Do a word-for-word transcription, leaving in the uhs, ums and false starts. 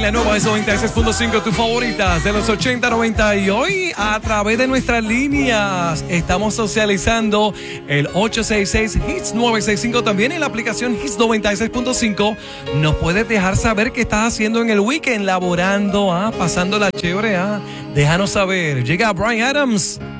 la nueva S noventa y seis punto cinco, tus favoritas de los ochenta, noventa. Y hoy, a través de nuestras líneas, estamos socializando el ocho seis seis Hits nueve seis cinco. También en la aplicación Hits noventa y seis punto cinco. Nos puedes dejar saber qué estás haciendo en el weekend, laborando, ah, pasándola chévere. Ah. Déjanos saber. Llega Bryan Adams.